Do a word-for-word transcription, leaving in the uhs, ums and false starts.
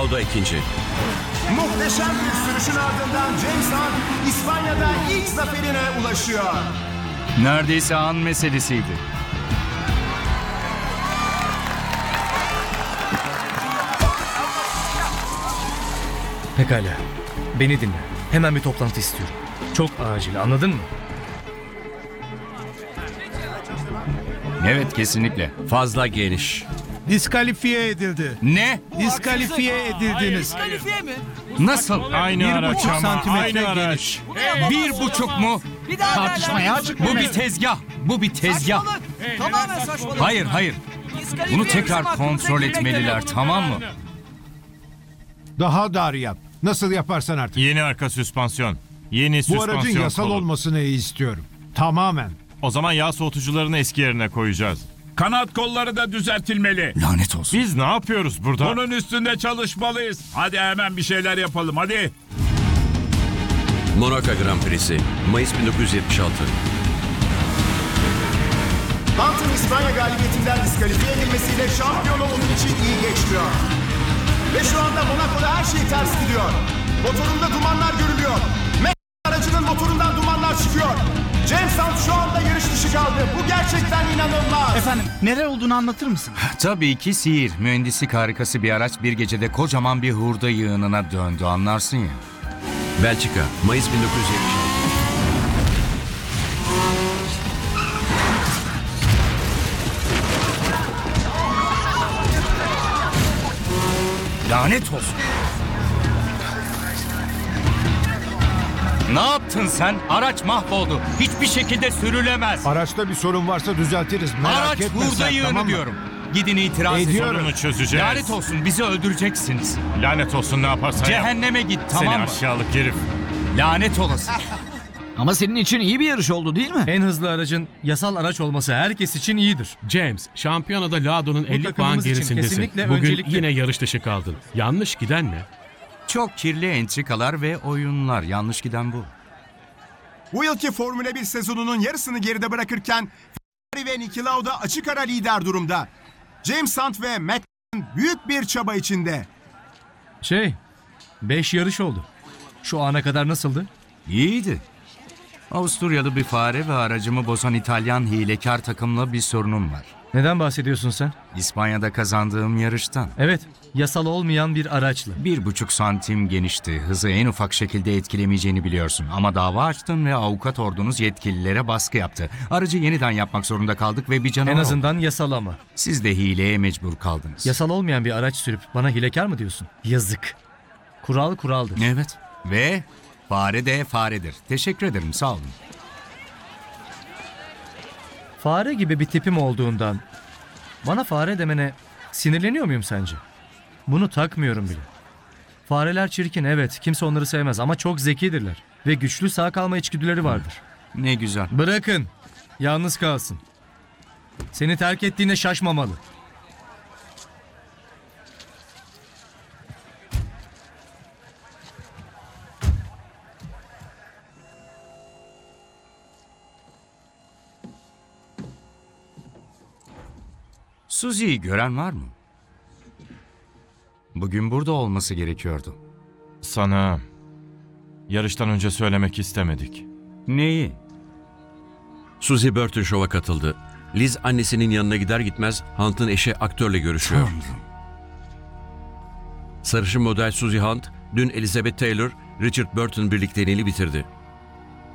Lauda ikinci. Muhteşem bir sürüşün ardından James Hunt İspanya'da ilk zaferine ulaşıyor. Neredeyse an meselesiydi. Pekala. Beni dinle. Hemen bir toplantı istiyorum. Çok acil, anladın mı? Evet, kesinlikle. Fazla geniş. Diskalifiye edildi. Ne? Diskalifiye edildiniz. Diskalifiye mi? Nasıl? Aynı bir araç buçuk santimetre geniş. Bir buçuk mu? Bir daha Tartışmaya açık. Bu bir tezgah. Bu bir tezgah. Saçmalık. Tamamen saçmalık. Hayır, hayır. Diskalifiye Bunu bizim tekrar hakkımıza kontrol girmek etmeliler, demek. tamam mı? Daha dar yap. Nasıl yaparsan artık. Yeni arka süspansiyon. Yeni Bu süspansiyon aracın yasal kolu. olmasını istiyorum. Tamamen. O zaman yağ soğutucularını eski yerine koyacağız. Kanat kolları da düzeltilmeli. Lanet olsun. Biz ne yapıyoruz burada? Bunun üstünde çalışmalıyız. Hadi hemen bir şeyler yapalım hadi. Monaco Grand Prix'si. Mayıs bin dokuz yüz yetmiş altı. Hunt'ın İspanya galibiyetinden diskalifiye edilmesiyle şampiyonu onun için iyi geçmiyor. Ve şu anda Monaco'da her şey ters gidiyor. Motorunda dumanlar görülüyor. McLaren aracının motorundan dumanlar çıkıyor. James Hunt şu anda yarış dışı kaldı. Bu gerçekten inanılmaz. Efendim, neler olduğunu anlatır mısın? Tabii ki sihir. Mühendislik harikası bir araç bir gecede kocaman bir hurda yığınına döndü, anlarsın ya. Belçika. Mayıs bin dokuz yüz yetmiş altı. Lanet olsun. Ne yaptın sen? Araç mahvoldu. Hiçbir şekilde sürülemez. Araçta bir sorun varsa düzeltiriz. Merak Araç etme hurda sen, yığını tamam mı? diyorum. Gidin itiraz edin. Ediyorum. Sorunu çözeceğiz. Lanet olsun, bizi öldüreceksiniz. Lanet olsun, ne yaparsan yap. Cehenneme git, Seni tamam mı? aşağılık herif. Lanet olası. Ama senin için iyi bir yarış oldu değil mi? En hızlı aracın yasal araç olması herkes için iyidir. James, şampiyonada Lado'nun elli puan takımımız için gerisindesin. kesinlikle Bugün öncelikli. yine yarış dışı kaldın. Yanlış giden ne? Çok kirli entrikalar ve oyunlar. Yanlış giden bu. Bu yılki Formula bir sezonunun yarısını geride bırakırken Ferrari ve Niki Lauda açık ara lider durumda. James Hunt ve McLaren büyük bir çaba içinde. Şey, beş yarış oldu. Şu ana kadar nasıldı? İyiydi. Avusturyalı bir fare ve aracımı bozan İtalyan hilekar takımla bir sorunum var. Neden bahsediyorsun sen? İspanya'da kazandığım yarıştan. Evet, yasal olmayan bir araçla. Bir buçuk santim genişti. Hızı en ufak şekilde etkilemeyeceğini biliyorsun. Ama dava açtın ve avukat ordunuz yetkililere baskı yaptı. Aracı yeniden yapmak zorunda kaldık ve bir canavar En oldu. azından yasal ama. Siz de hileye mecbur kaldınız. Yasal olmayan bir araç sürüp bana hilekar mı diyorsun? Yazık. Kural kuraldır. Evet. Ve fare de faredir. Teşekkür ederim, sağ olun. Fare gibi bir tipim olduğundan bana fare demene sinirleniyor muyum sence? Bunu takmıyorum bile. Fareler çirkin, evet, kimse onları sevmez ama çok zekidirler. Ve güçlü sağ kalma içgüdüleri vardır. Ne güzel. Bırakın, yalnız kalsın. Seni terk ettiğine şaşmamalı. Susie'yi gören var mı? Bugün burada olması gerekiyordu. Sana yarıştan önce söylemek istemedik. Neyi? Susie Burton şova katıldı. Liz annesinin yanına gider gitmez Hunt'ın eşi aktörle görüşüyor. Tanrım. Sarışın model Susie Hunt, dün Elizabeth Taylor, Richard Burton birlikteliğini bitirdi.